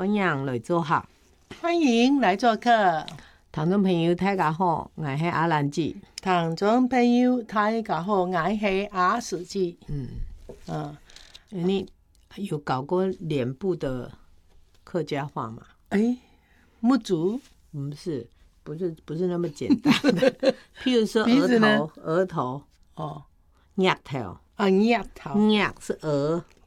欢迎来做客， 欢迎来做客。 听众朋友大家好，我是阿兰姐。 听众朋友大家好，我是阿史记。 你有搞过脸部的客家话吗？ 木竹不是那么简单的。譬如说额头，额头哦， 额头， 额头额是额，